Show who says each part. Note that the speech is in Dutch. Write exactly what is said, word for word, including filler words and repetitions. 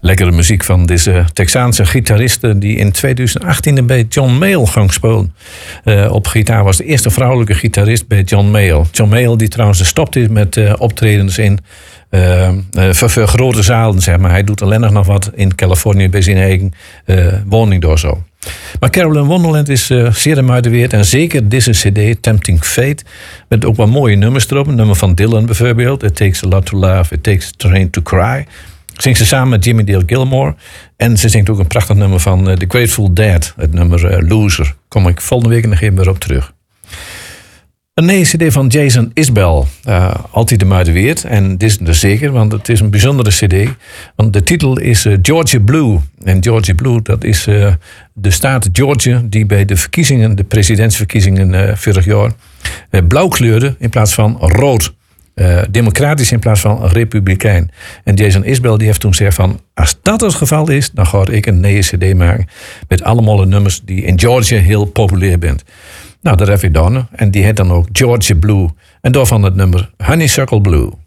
Speaker 1: Lekkere muziek van deze Texaanse gitariste die in twintig achttien bij John Mayall ging spelen. Uh, op gitaar was de eerste vrouwelijke gitarist bij John Mayall. John Mayall die trouwens gestopt is met uh, optredens in uh, uh, voor, voor grote zalen, zeg maar. Hij doet alleen nog wat in Californië bij zijn eigen uh, woning door zo. Maar Carol in Wonderland is uh, zeer gemotiveerd. En zeker deze cd, Tempting Fate, met ook wel mooie nummers erop. Een nummer van Dylan bijvoorbeeld. It Takes a Lot to Love, It Takes a Train to Cry. Zingt ze samen met Jimmy Dale Gilmore. En ze zingt ook een prachtig nummer van uh, The Grateful Dead. Het nummer uh, Loser. Kom ik volgende week nog even weer op terug. Een nieuwe cd van Jason Isbell. Uh, altijd gemotiveerd. En dit is dus zeker, want het is een bijzondere cd. Want de titel is uh, Georgia Blue. En Georgia Blue, dat is uh, de staat Georgia die bij de verkiezingen, de presidentsverkiezingen uh, vorig jaar, uh, blauw kleurde in plaats van rood. Uh, democratisch in plaats van republikein. En Jason Isbell die heeft toen gezegd van, als dat het geval is, dan ga ik een nieuwe cd maken met allemaal nummers die in Georgia heel populair zijn. Nou, dat heb ik gedaan. En die heet dan ook Georgia Blue. En daarvan het nummer Honeysuckle Blue.